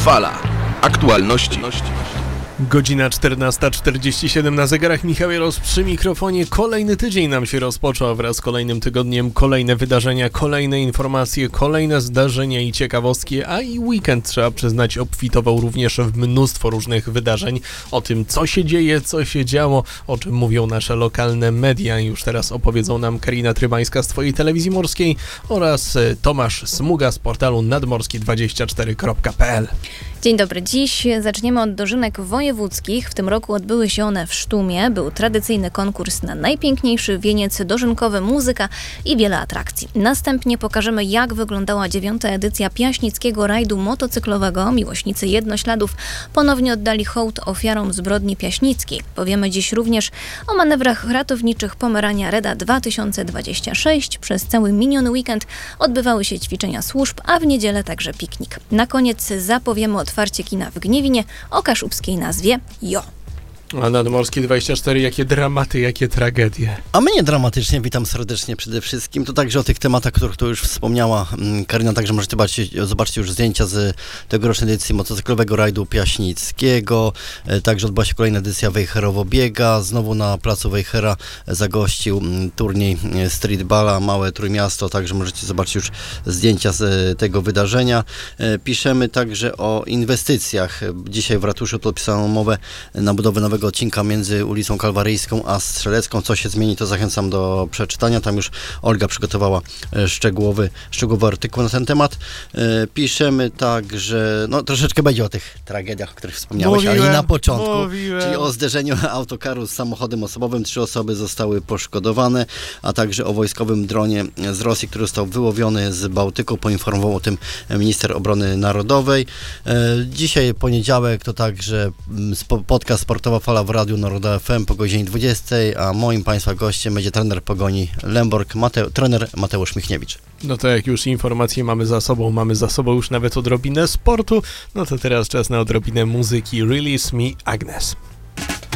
Fala. Aktualności. Godzina 14:47 na zegarach. Michał Jaros przy mikrofonie. Kolejny tydzień nam się rozpoczął, wraz z kolejnym tygodniem kolejne wydarzenia, kolejne informacje, kolejne zdarzenia i ciekawostki, a i weekend, trzeba przyznać, obfitował również w mnóstwo różnych wydarzeń. O tym, co się dzieje, co się działo, o czym mówią nasze lokalne media. Już teraz opowiedzą nam Karina Trybańska z Twojej Telewizji Morskiej oraz Tomasz Smuga z portalu nadmorski24.pl. Dzień dobry. Dziś zaczniemy od dożynek wojewódzkich. W tym roku odbyły się one w Sztumie. Był tradycyjny konkurs na najpiękniejszy wieniec dożynkowy, muzyka i wiele atrakcji. Następnie pokażemy, jak wyglądała 9. edycja Piaśnickiego Rajdu Motocyklowego. Miłośnicy jednośladów ponownie oddali hołd ofiarom zbrodni piaśnickiej. Powiemy dziś również o manewrach ratowniczych Pomerania Reda 2026. Przez cały miniony weekend odbywały się ćwiczenia służb, a w niedzielę także piknik. Na koniec zapowiemy otwarcie kina w Gniewinie o kaszubskiej nazwie Jo. A Nadmorskie 24, jakie dramaty, jakie tragedie. A my nie dramatycznie, witam serdecznie przede wszystkim. To także o tych tematach, o których tu już wspomniała Karina, także możecie zobaczyć już zdjęcia z tegorocznej edycji motocyklowego rajdu piaśnickiego. Także odbyła się kolejna edycja Wejherowo Biega. Znowu na placu Wejhera zagościł turniej streetballa, małe Trójmiasto, także możecie zobaczyć już zdjęcia z tego wydarzenia. Piszemy także o inwestycjach. Dzisiaj w ratuszu podpisano umowę na budowę nowego odcinka między ulicą Kalwaryjską a Strzelecką. Co się zmieni, to zachęcam do przeczytania. Tam już Olga przygotowała szczegółowy artykuł na ten temat. Piszemy także, troszeczkę będzie o tych tragediach, o których wspomniałeś, ale nie na początku. Czyli o zderzeniu autokaru z samochodem osobowym. 3 osoby zostały poszkodowane, a także o wojskowym dronie z Rosji, który został wyłowiony z Bałtyku. Poinformował o tym minister obrony narodowej. Dzisiaj poniedziałek to także podcast Sportowa Fala w Radiu Narodowe FM po godzinie 20, a moim Państwa gościem będzie trener Pogoni Lęborg, trener Mateusz Michniewicz. No to jak już informacje mamy za sobą już nawet odrobinę sportu, no to teraz czas na odrobinę muzyki. Release Me Agnes.